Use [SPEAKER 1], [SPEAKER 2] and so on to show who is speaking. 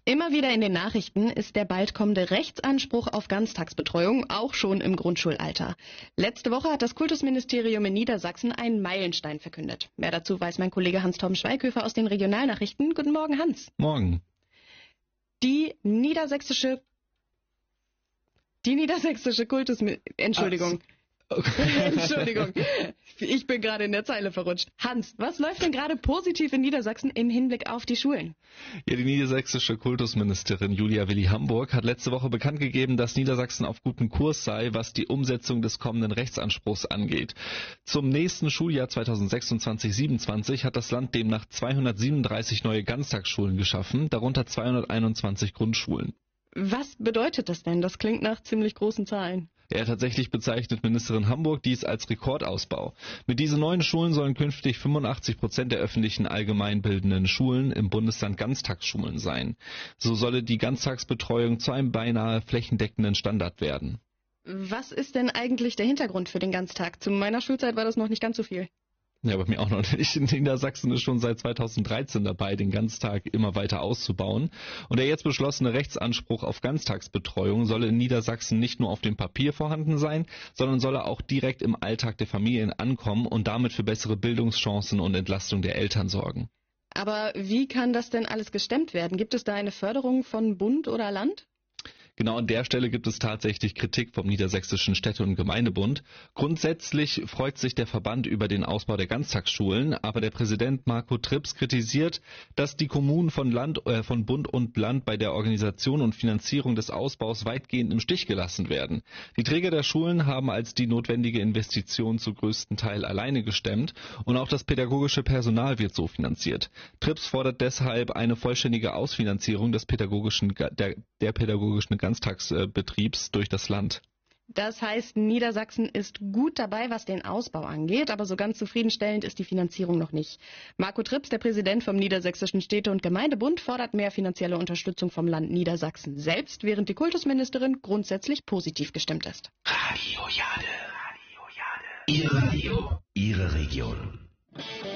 [SPEAKER 1] Immer wieder in den Nachrichten ist der bald kommende Rechtsanspruch auf Ganztagsbetreuung, auch schon im Grundschulalter. Letzte Woche hat das Kultusministerium in Niedersachsen einen Meilenstein verkündet. Mehr dazu weiß mein Kollege Hans-Torben Schweighöfer aus den Regionalnachrichten. Guten Morgen, Hans.
[SPEAKER 2] Morgen.
[SPEAKER 1] Die niedersächsische Entschuldigung. Entschuldigung, ich bin gerade in der Zeile verrutscht. Hans, was läuft denn gerade positiv in Niedersachsen im Hinblick auf die Schulen?
[SPEAKER 2] Ja, die niedersächsische Kultusministerin Julia Willi-Hamburg hat letzte Woche bekannt gegeben, dass Niedersachsen auf gutem Kurs sei, was die Umsetzung des kommenden Rechtsanspruchs angeht. Zum nächsten Schuljahr 2026/27 hat das Land demnach 237 neue Ganztagsschulen geschaffen, darunter 221 Grundschulen.
[SPEAKER 1] Was bedeutet das denn? Das klingt nach ziemlich großen Zahlen.
[SPEAKER 2] Ja, tatsächlich bezeichnet Ministerin Hamburg dies als Rekordausbau. Mit diesen neuen Schulen sollen künftig 85% der öffentlichen allgemeinbildenden Schulen im Bundesland Ganztagsschulen sein. So solle die Ganztagsbetreuung zu einem beinahe flächendeckenden Standard werden.
[SPEAKER 1] Was ist denn eigentlich der Hintergrund für den Ganztag? Zu meiner Schulzeit war das noch nicht ganz so viel.
[SPEAKER 2] Ja, bei mir auch noch nicht. Niedersachsen ist schon seit 2013 dabei, den Ganztag immer weiter auszubauen. Und der jetzt beschlossene Rechtsanspruch auf Ganztagsbetreuung solle in Niedersachsen nicht nur auf dem Papier vorhanden sein, sondern solle auch direkt im Alltag der Familien ankommen und damit für bessere Bildungschancen und Entlastung der Eltern sorgen.
[SPEAKER 1] Aber wie kann das denn alles gestemmt werden? Gibt es da eine Förderung von Bund oder Land?
[SPEAKER 2] Genau an der Stelle gibt es tatsächlich Kritik vom Niedersächsischen Städte- und Gemeindebund. Grundsätzlich freut sich der Verband über den Ausbau der Ganztagsschulen, aber der Präsident Marco Trips kritisiert, dass die Kommunen von Bund und Land bei der Organisation und Finanzierung des Ausbaus weitgehend im Stich gelassen werden. Die Träger der Schulen haben als die notwendige Investition zu größten Teil alleine gestemmt und auch das pädagogische Personal wird so finanziert. Trips fordert deshalb eine vollständige Ausfinanzierung des pädagogischen Ganztagsbetriebs durch das Land.
[SPEAKER 1] Das heißt, Niedersachsen ist gut dabei, was den Ausbau angeht, aber so ganz zufriedenstellend ist die Finanzierung noch nicht. Marco Trips, der Präsident vom Niedersächsischen Städte- und Gemeindebund, fordert mehr finanzielle Unterstützung vom Land Niedersachsen selbst, während die Kultusministerin grundsätzlich positiv gestimmt ist.
[SPEAKER 3] Radio Jade. Ihr Radio, Ihre Region.